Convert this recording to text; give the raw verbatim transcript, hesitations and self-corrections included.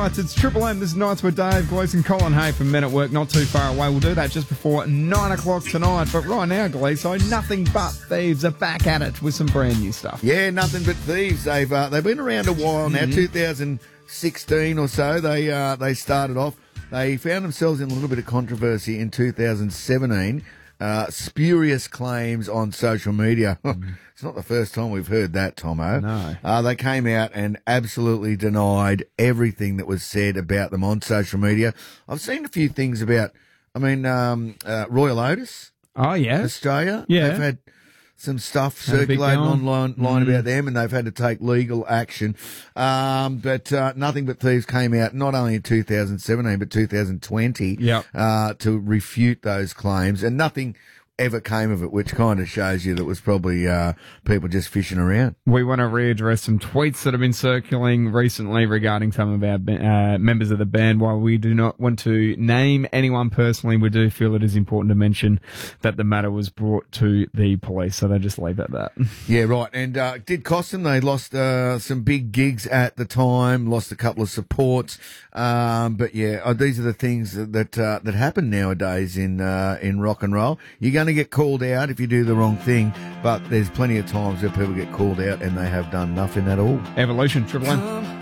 right, it's Triple M. This is Nights with Dave, Gleese and Colin Hay from Men at Work, not too far away. We'll do that just before nine o'clock tonight. But right now, Gleese, so Nothing But Thieves are back at it with some brand new stuff. Yeah, Nothing But Thieves. They've uh, they've been around a while now. Mm-hmm. two thousand sixteen or so, they uh, they started off. They found themselves in a little bit of controversy in two thousand seventeen. Uh, spurious claims on social media. Mm. It's not the first time we've heard that, Tomo. No. Uh, they came out and absolutely denied everything that was said about them on social media. I've seen a few things about, I mean, um, uh, Royal Otis. Oh, yeah. Australia. Yeah. They've had some stuff Had a big circulating go on. online line Mm. about them, and they've had to take legal action. Um, but uh, Nothing But Thieves came out not only in two thousand seventeen, but two thousand twenty Yep. uh, to refute those claims, and nothing ever came of it, which kind of shows you that it was probably uh, people just fishing around. We want to readdress some tweets that have been circulating recently regarding some of our uh, members of the band. While we do not want to name anyone personally, we do feel it is important to mention that the matter was brought to the police, so they just leave it at that. Yeah, right. And uh, it did cost them. They lost uh, some big gigs at the time, lost a couple of supports. Um, but yeah, uh, these are the things that that, uh, that happen nowadays in uh, in rock and roll. You're going to get called out if you do the wrong thing, but there's plenty of times where people get called out and they have done nothing at all. Evolution, Triple M.